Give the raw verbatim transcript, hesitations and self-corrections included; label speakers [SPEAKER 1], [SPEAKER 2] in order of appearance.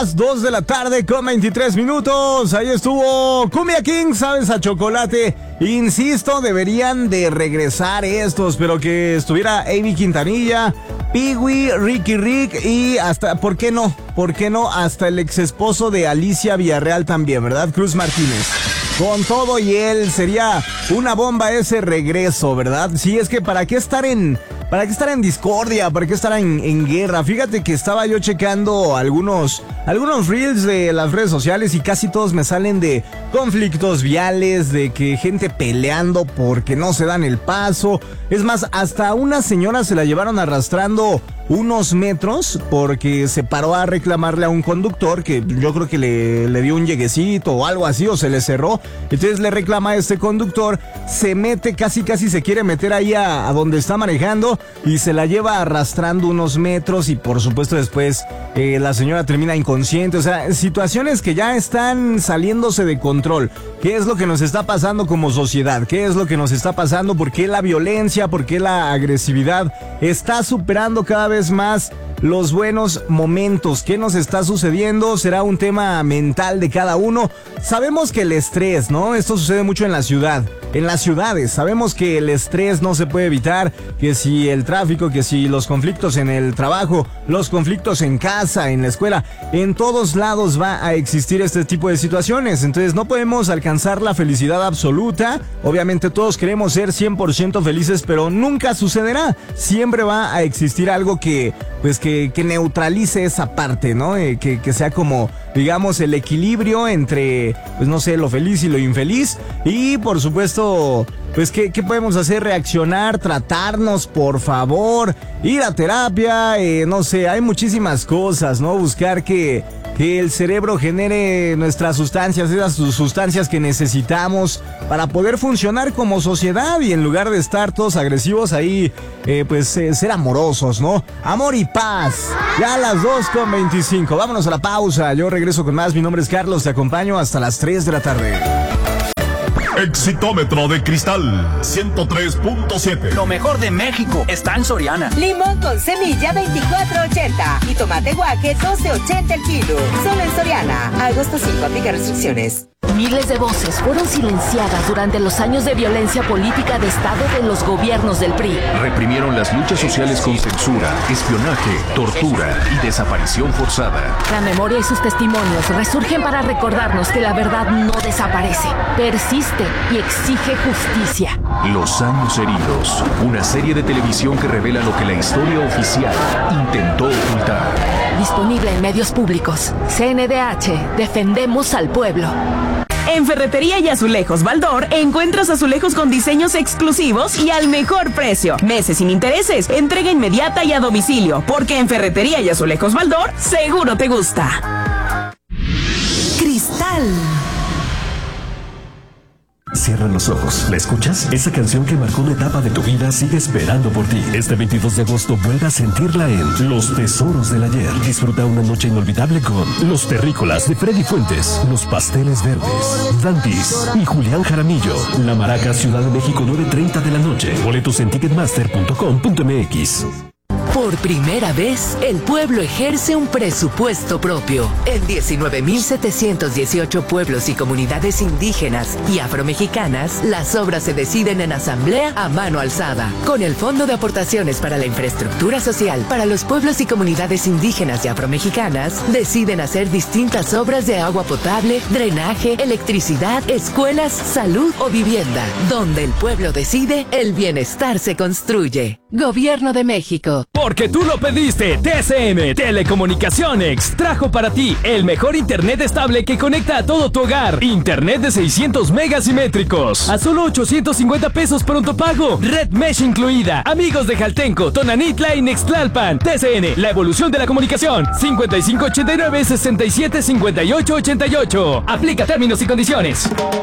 [SPEAKER 1] las dos de la tarde con veintitrés minutos. Ahí estuvo Cumbia King, sabes a chocolate. Insisto, deberían de regresar estos, pero que estuviera Amy Quintanilla, Pee-wee, Ricky Rick y hasta, ¿por qué no? ¿Por qué no? Hasta el ex esposo de Alicia Villarreal también, ¿verdad? Cruz Martínez. Con todo y él, sería una bomba ese regreso, ¿verdad? Sí, es que ¿para qué estar en... ¿Para qué estar en discordia? ¿Para qué estar en, en guerra? Fíjate que estaba yo checando algunos, algunos reels de las redes sociales y casi todos me salen de conflictos viales, de que gente peleando porque no se dan el paso. Es más, hasta una señora se la llevaron arrastrando unos metros porque se paró a reclamarle a un conductor que yo creo que le, le dio un lleguecito o algo así, o se le cerró. Entonces le reclama a este conductor, se mete, casi casi se quiere meter ahí a, a donde está manejando y se la lleva arrastrando unos metros y por supuesto después eh, la señora termina inconsciente. O sea, situaciones que ya están saliéndose de control. ¿Qué es lo que nos está pasando como sociedad? ¿Qué es lo que nos está pasando? ¿Por qué la violencia? ¿Por qué la agresividad está superando cada vez más los buenos momentos? ¿Qué nos está sucediendo? ¿Será un tema mental de cada uno? Sabemos que el estrés, ¿no? Esto sucede mucho en la ciudad, en las ciudades. Sabemos que el estrés no se puede evitar, que si el tráfico, que si los conflictos en el trabajo, los conflictos en casa, en la escuela, en todos lados va a existir este tipo de situaciones. Entonces no podemos alcanzar la felicidad absoluta. Obviamente todos queremos ser cien por ciento felices, pero nunca sucederá. Siempre va a existir algo que, pues que, que neutralice esa parte, ¿no? Eh, que, que sea como, digamos, el equilibrio entre, pues no sé, lo feliz y lo infeliz. Y por supuesto, pues ¿qué, qué podemos hacer? Reaccionar, tratarnos, por favor, ir a terapia, eh, no sé, hay muchísimas cosas, ¿no? Buscar que, que el cerebro genere nuestras sustancias, esas sustancias que necesitamos para poder funcionar como sociedad y en lugar de estar todos agresivos ahí, eh, pues eh, ser amorosos, ¿no? Amor y paz. Ya a las dos con veinticinco. Vámonos a la pausa. Yo regreso con más. Mi nombre es Carlos. Te acompaño hasta las tres de la tarde.
[SPEAKER 2] Exitómetro de cristal ciento tres punto siete.
[SPEAKER 3] Lo mejor de México está en Soriana.
[SPEAKER 4] Limón con semilla veinticuatro ochenta y tomate guaje doce ochenta el kilo. Solo en Soriana. Agosto cinco, aplica restricciones.
[SPEAKER 5] Miles de voces fueron silenciadas durante los años de violencia política de Estado de los gobiernos del P R I.
[SPEAKER 6] Reprimieron las luchas sociales con censura, espionaje, tortura y desaparición forzada.
[SPEAKER 5] La memoria y sus testimonios resurgen para recordarnos que la verdad no desaparece, persiste y exige justicia.
[SPEAKER 6] Los años heridos, una serie de televisión que revela lo que la historia oficial intentó ocultar.
[SPEAKER 5] Disponible en medios públicos. C N D H, defendemos al pueblo.
[SPEAKER 7] En Ferretería y Azulejos Baldor encuentras azulejos con diseños exclusivos y al mejor precio. Meses sin intereses, entrega inmediata y a domicilio, porque en Ferretería y Azulejos Baldor seguro te gusta.
[SPEAKER 4] Cristal.
[SPEAKER 8] Cierra los ojos. ¿La escuchas? Esa canción que marcó una etapa de tu vida sigue esperando por ti. Este veintidós de agosto vuelve a sentirla en Los Tesoros del Ayer. Disfruta una noche inolvidable con Los Terrícolas de Freddy Fuentes, Los Pasteles Verdes, Dantis y Julián Jaramillo. La Maraca, Ciudad de México, nueve treinta de la noche. Boletos en ticketmaster punto com punto m x.
[SPEAKER 9] Por primera vez, el pueblo ejerce un presupuesto propio. En diecinueve mil setecientos dieciocho pueblos y comunidades indígenas y afromexicanas, las obras se deciden en asamblea a mano alzada. Con el Fondo de Aportaciones para la Infraestructura Social para los pueblos y comunidades indígenas y afromexicanas, deciden hacer distintas obras de agua potable, drenaje, electricidad, escuelas, salud o vivienda. Donde el pueblo decide, el bienestar se construye. Gobierno de México.
[SPEAKER 10] Porque tú lo pediste, T C M Telecomunicaciones trajo para ti el mejor internet estable que conecta a todo tu hogar. Internet de seiscientos megas simétricos a solo ochocientos cincuenta pesos pronto pago. Red Mesh incluida. Amigos de Jaltenco, Tonanitla y Nextlalpan. T C N, la evolución de la comunicación. cincuenta y cinco ochenta y nueve sesenta y siete cincuenta y ocho ochenta y ocho. Aplica términos y condiciones.